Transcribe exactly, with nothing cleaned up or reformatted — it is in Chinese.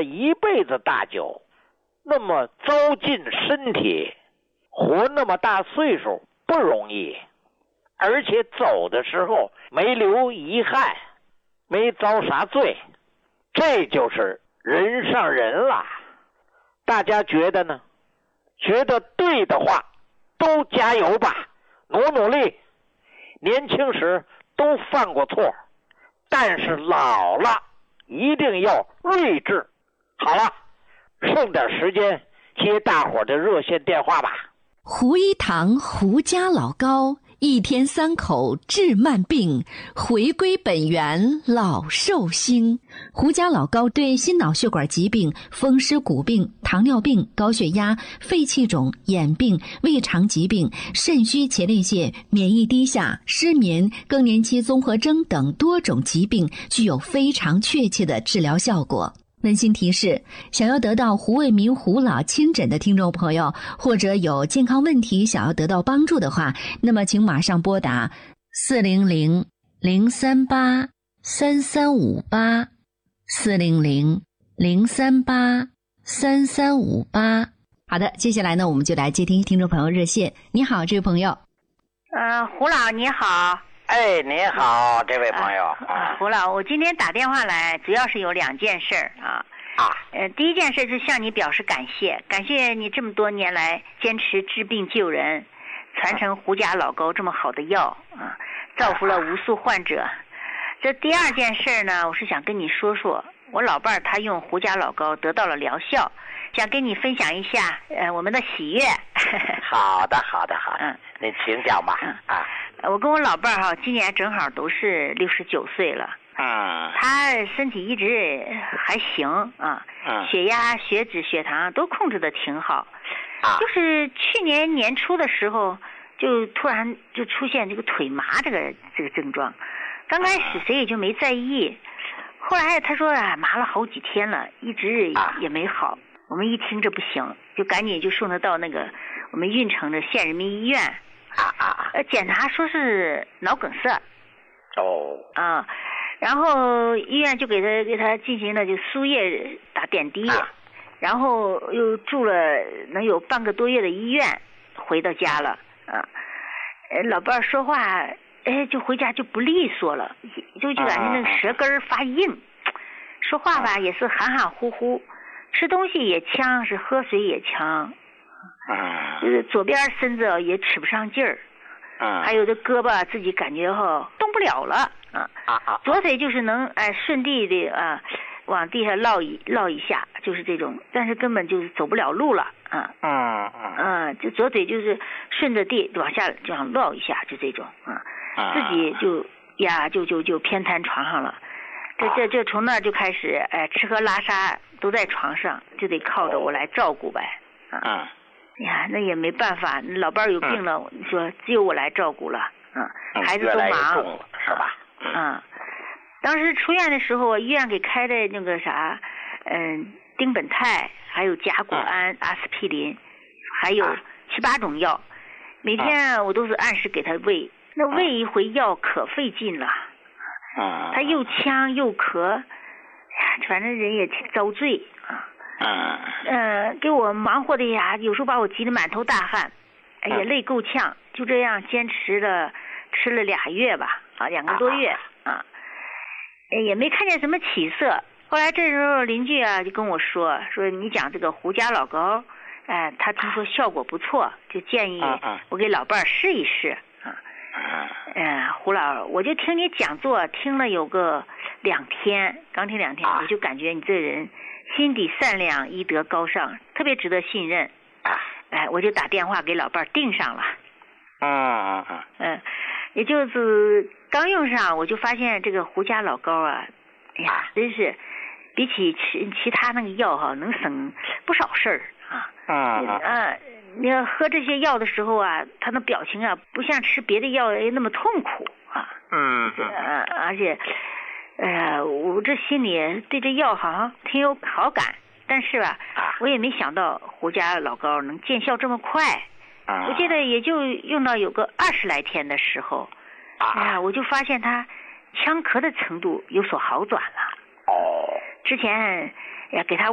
了一辈子大酒，那么糟践身体，活那么大岁数不容易，而且走的时候没留遗憾，没遭啥罪，这就是人上人了。大家觉得呢？觉得对的话，都加油吧，努努力。年轻时都犯过错，但是老了一定要睿智。好了，剩点时间接大伙的热线电话吧。 胡一堂胡家老高，一天三口治慢病，回归本源老寿星。胡家老高对心脑血管疾病、风湿骨病、糖尿病、高血压、肺气肿、眼病、胃肠疾病、肾虚前列腺、免疫低下、失眠、更年期综合征等多种疾病具有非常确切的治疗效果。温馨提示，想要得到胡卫民胡老亲诊的听众朋友，或者有健康问题想要得到帮助的话，那么请马上拨打四零零零三八三三五八四零零零三八三三五八。好的，接下来呢，我们就来接听听众朋友热线。你好，这位朋友。 呃，胡老你好。 哎，你好，这位朋友。 啊，胡老，我今天打电话来，主要是有两件事儿啊。 啊。 呃，第一件事是向你表示感谢，感谢你这么多年来坚持治病救人，传承胡家老高这么好的药啊，造福了无数患者。这第二件事呢，我是想跟你说说，我老伴儿他用胡家老高得到了疗效，想跟你分享一下呃我们的喜悦。 好的，好的，好的。嗯，你请讲吧。 嗯啊。我跟我老伴儿哈，今年正好都是六十九岁了。 嗯。 他身体一直还行啊。嗯。血压、血脂、血糖都控制的挺好。啊。就是去年年初的时候，就突然就出现这个腿麻这个这个症状。刚开始谁也就没在意，后来他说啊，麻了好几天了，一直也没好。我们一听这不行，就赶紧就送他到那个我们运城的县人民医院。啊啊！呃，检查说是脑梗塞。 哦。 啊，然后医院就给他给他进行了就输液打点滴，啊、然后又住了能有半个多月的医院，回到家了。啊，呃，老伴儿说话，哎，就回家就不利索了，就就感觉那个舌根发硬，啊、说话吧也是含含糊糊，吃东西也呛，是喝水也呛。 啊， 就是左边身子也使不上劲儿，啊，还有这胳膊自己感觉哈动不了了，啊啊，左腿就是能哎顺地的啊往地下落一落一下，就是这种，但是根本就是走不了路了，啊，嗯嗯，嗯，就左腿就是顺着地往下这样落一下，就这种，啊，自己就呀就就就偏瘫床上了，这这这从那就开始哎吃喝拉撒都在床上，就得靠着我来照顾呗，啊。哎呀，那也没办法，老伴儿有病了，你、嗯、说只有我来照顾了，嗯，孩子都忙， 是吧？ 嗯，当时出院的时候，医院给开的那个啥，嗯，丁苯酞，还有甲钴胺、嗯、阿司匹林，还有七八种药，每天我都是按时给他喂，那喂一回药可费劲了，嗯，他又呛又咳，反正人也挺遭罪啊。嗯，呃，给我忙活的呀，有时候把我急得满头大汗，哎呀，累够呛。就这样坚持了，吃了俩月吧，啊，两个多月啊，也没看见什么起色。后来这时候邻居啊就跟我说，说你讲这个胡家老高，哎、呃，他听说效果不错，就建议我给老伴儿试一试啊。嗯、呃，胡老，我就听你讲座听了有个两天，刚听两天，我就感觉你这人。心底善良，医德高尚，特别值得信任。哎，我就打电话给老伴儿订上了。 嗯嗯嗯。 嗯，也就是刚用上，我就发现这个胡家老高啊，哎呀，真是比起其其他那个药哈、啊，能省不少事儿啊。嗯嗯。啊，你要喝这些药的时候啊，他那表情啊，不像吃别的药那么痛苦啊。 嗯嗯。 啊，而且。哎呀，我这心里对这药好像挺有好感，但是吧，我也没想到胡家老高能见效这么快。我记得也就用到有个二十来天的时候，哎呀，我就发现他呛咳的程度有所好转了。哦，之前呀给他。